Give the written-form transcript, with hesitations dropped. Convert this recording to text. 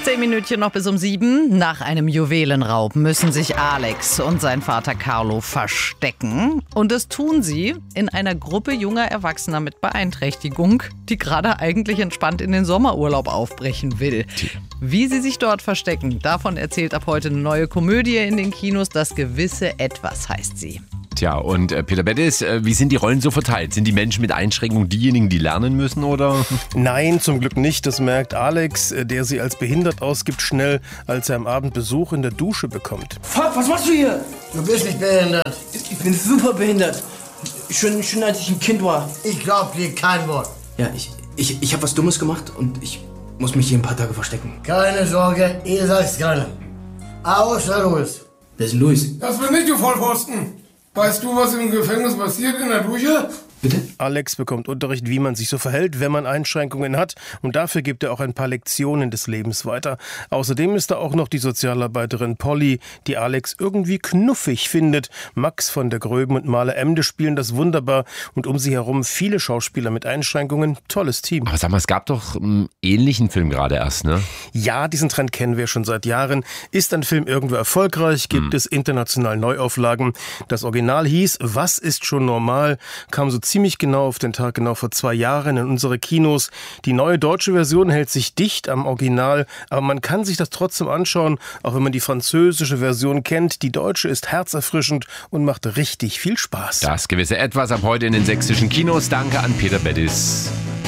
10 Minütchen noch bis um 7. Nach einem Juwelenraub müssen sich Alex und sein Vater Carlo verstecken. Und das tun sie in einer Gruppe junger Erwachsener mit Beeinträchtigung, die gerade eigentlich entspannt in den Sommerurlaub aufbrechen will. Wie sie sich dort verstecken, davon erzählt ab heute eine neue Komödie in den Kinos. Das gewisse Etwas heißt sie. Tja, und Peter Bettis, wie sind die Rollen so verteilt? Sind die Menschen mit Einschränkungen diejenigen, die lernen müssen, oder? Nein, zum Glück nicht. Das merkt Alex, der sie als behindert ausgibt, schnell, als er am Abend Besuch in der Dusche bekommt. Fuck, was machst du hier? Du bist nicht behindert. Ich bin super behindert. Schon als ich ein Kind war. Ich glaub dir kein Wort. Ja, ich habe was Dummes gemacht und ich muss mich hier ein paar Tage verstecken. Keine Sorge, ihr seid's keiner. Außer Louis. Wer ist denn Luis? Das bin ich, du Vollpfosten. Weißt du, was im Gefängnis passiert in der Dusche? Bitte? Alex bekommt Unterricht, wie man sich so verhält, wenn man Einschränkungen hat. Und dafür gibt er auch ein paar Lektionen des Lebens weiter. Außerdem ist da auch noch die Sozialarbeiterin Polly, die Alex irgendwie knuffig findet. Max von der Gröben und Maler Emde spielen das wunderbar. Und um sie herum viele Schauspieler mit Einschränkungen. Tolles Team. Aber sag mal, es gab doch einen ähnlichen Film gerade erst, ne? Ja, diesen Trend kennen wir schon seit Jahren. Ist ein Film irgendwo erfolgreich, gibt es international Neuauflagen. Das Original hieß Was ist schon normal? Kam so ziemlich genau auf den Tag, genau vor 2 Jahren in unsere Kinos. Die neue deutsche Version hält sich dicht am Original, aber man kann sich das trotzdem anschauen, auch wenn man die französische Version kennt. Die deutsche ist herzerfrischend und macht richtig viel Spaß. Das gewisse Etwas ab heute in den sächsischen Kinos. Danke an Peter Bettis.